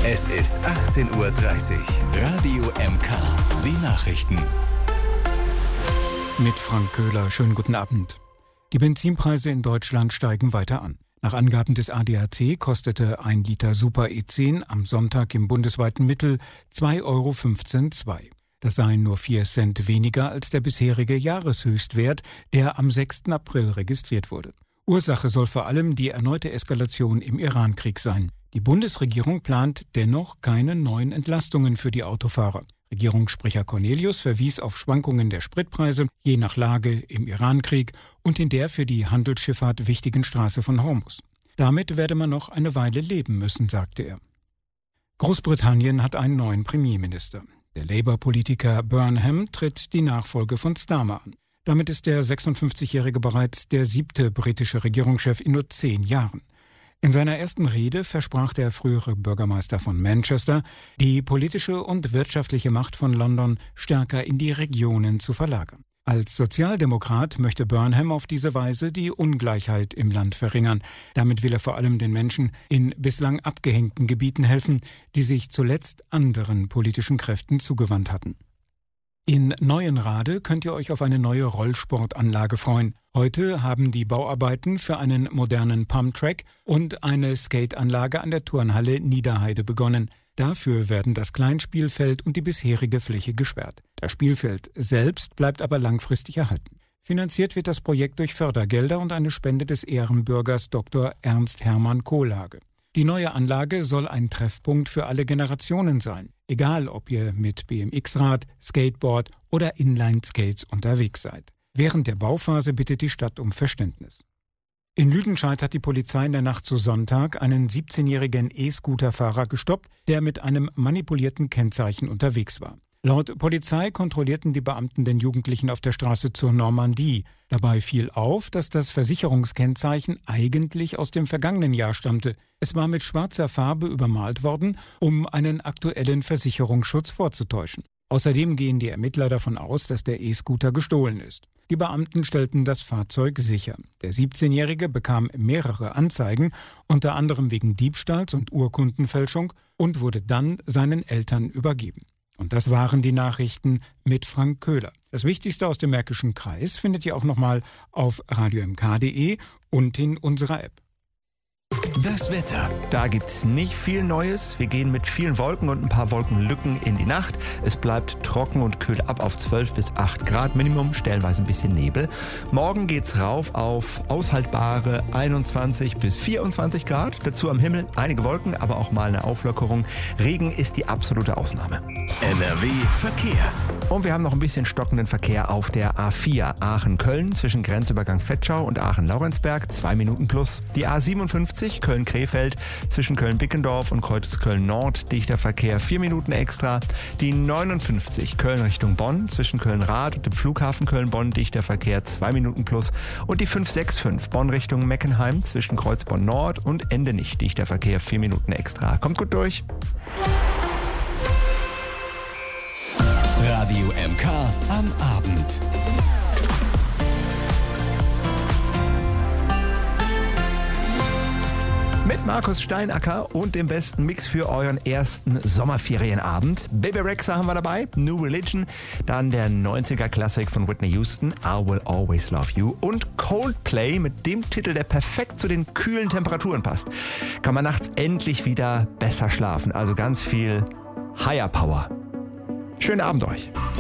Es ist 18:30 Uhr. Radio MK. Die Nachrichten. Mit Frank Köhler. Schönen guten Abend. Die Benzinpreise in Deutschland steigen weiter an. Nach Angaben des ADAC kostete 1 Liter Super E10 am Sonntag im bundesweiten Mittel 2,15 €. Das seien nur 4 Cent weniger als der bisherige Jahreshöchstwert, der am 6. April registriert wurde. Ursache soll vor allem die erneute Eskalation im Irankrieg sein. Die Bundesregierung plant dennoch keine neuen Entlastungen für die Autofahrer. Regierungssprecher Cornelius verwies auf Schwankungen der Spritpreise, je nach Lage im Irankrieg und in der für die Handelsschifffahrt wichtigen Straße von Hormuz. Damit werde man noch eine Weile leben müssen, sagte er. Großbritannien hat einen neuen Premierminister. Der Labour-Politiker Burnham tritt die Nachfolge von Starmer an. Damit ist der 56-Jährige bereits der 7. britische Regierungschef in nur 10 Jahren. In seiner ersten Rede versprach der frühere Bürgermeister von Manchester, die politische und wirtschaftliche Macht von London stärker in die Regionen zu verlagern. Als Sozialdemokrat möchte Burnham auf diese Weise die Ungleichheit im Land verringern. Damit will er vor allem den Menschen in bislang abgehängten Gebieten helfen, die sich zuletzt anderen politischen Kräften zugewandt hatten. In Neuenrade könnt ihr euch auf eine neue Rollsportanlage freuen. Heute haben die Bauarbeiten für einen modernen Pumptrack und eine Skateanlage an der Turnhalle Niederheide begonnen. Dafür werden das Kleinspielfeld und die bisherige Fläche gesperrt. Das Spielfeld selbst bleibt aber langfristig erhalten. Finanziert wird das Projekt durch Fördergelder und eine Spende des Ehrenbürgers Dr. Ernst Hermann Kohlhage. Die neue Anlage soll ein Treffpunkt für alle Generationen sein, egal ob ihr mit BMX-Rad, Skateboard oder Inline-Skates unterwegs seid. Während der Bauphase bittet die Stadt um Verständnis. In Lüdenscheid hat die Polizei in der Nacht zu Sonntag einen 17-jährigen E-Scooter-Fahrer gestoppt, der mit einem manipulierten Kennzeichen unterwegs war. Laut Polizei kontrollierten die Beamten den Jugendlichen auf der Straße zur Normandie. Dabei fiel auf, dass das Versicherungskennzeichen eigentlich aus dem vergangenen Jahr stammte. Es war mit schwarzer Farbe übermalt worden, um einen aktuellen Versicherungsschutz vorzutäuschen. Außerdem gehen die Ermittler davon aus, dass der E-Scooter gestohlen ist. Die Beamten stellten das Fahrzeug sicher. Der 17-Jährige bekam mehrere Anzeigen, unter anderem wegen Diebstahls und Urkundenfälschung, und wurde dann seinen Eltern übergeben. Und das waren die Nachrichten mit Frank Köhler. Das Wichtigste aus dem Märkischen Kreis findet ihr auch nochmal auf radiomk.de und in unserer App. Das Wetter. Da gibt's nicht viel Neues. Wir gehen mit vielen Wolken und ein paar Wolkenlücken in die Nacht. Es bleibt trocken und kühlt ab auf 12 bis 8 Grad Minimum, stellenweise ein bisschen Nebel. Morgen geht's rauf auf aushaltbare 21 bis 24 Grad. Dazu am Himmel einige Wolken, aber auch mal eine Auflockerung. Regen ist die absolute Ausnahme. NRW Verkehr. Und wir haben noch ein bisschen stockenden Verkehr auf der A4 Aachen-Köln zwischen Grenzübergang Vetschau und Aachen-Laurenzberg, 2 Minuten plus. Die A57 Köln-Krefeld zwischen Köln-Bickendorf und Kreuzköln-Nord, dichter Verkehr, 4 Minuten extra. Die 59 Köln Richtung Bonn zwischen Köln-Rath und dem Flughafen Köln-Bonn, dichter Verkehr, 2 Minuten plus. Und die 565 Bonn Richtung Meckenheim zwischen Kreuzborn-Nord und Endenich, dichter Verkehr, 4 Minuten extra. Kommt gut durch. Radio MK am Abend. Mit Markus Steinacker und dem besten Mix für euren ersten Sommerferienabend. Baby Rexha haben wir dabei, New Religion, dann der 90er-Klassik von Whitney Houston, I Will Always Love You, und Coldplay mit dem Titel, der perfekt zu den kühlen Temperaturen passt. Kann man nachts endlich wieder besser schlafen, also ganz viel Higher Power. Schönen Abend euch.